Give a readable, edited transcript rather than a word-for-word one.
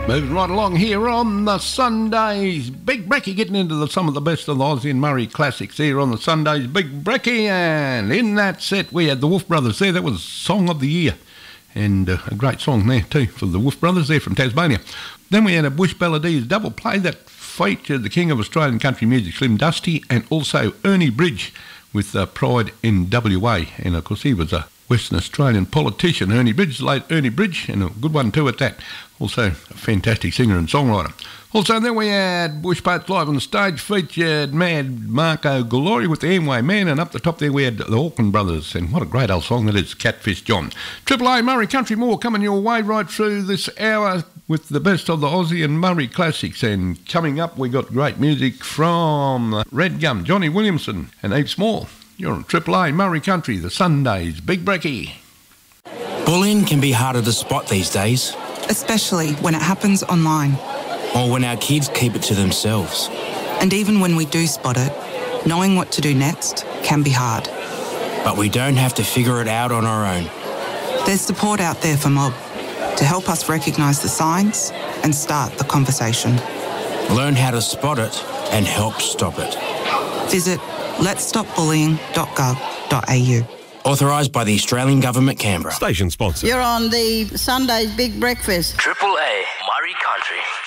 Moving right along here on the Sundays Big Brekkie, getting into some of the best of the Ozzy and Murray classics here on the Sundays Big Brekkie. And in that set we had the Wolf Brothers there. That was Song of the Year, and a great song there too for the Wolf Brothers there from Tasmania. Then we had a Bush Balladees double play that featured the king of Australian country music, Slim Dusty, and also Ernie Bridge with Pride in WA. And of course he was a Western Australian politician, Ernie Bridge, the late Ernie Bridge, and a good one too at that. Also a fantastic singer and songwriter. Also then we had Bush Boats Live on the stage, featured Mad Marco Glory with the Amway Man, and up the top there we had the Auckland Brothers, and what a great old song that is, Catfish John. Triple A Murray Country More coming your way right through this hour with the best of the Aussie and Murray classics. And coming up we got great music from Red Gum, Johnny Williamson and Eve Small. You're on Triple A Murray Country, the Sundays Big Brekkie. Bullying can be harder to spot these days. Especially when it happens online. Or when our kids keep it to themselves. And even when we do spot it, knowing what to do next can be hard. But we don't have to figure it out on our own. There's support out there for Mob to help us recognise the signs and start the conversation. Learn how to spot it and help stop it. Visit letsstopbullying.gov.au. Authorised by the Australian Government, Canberra. Station sponsor. You're on the Sundays Big Breakfast. Triple A Murray Country.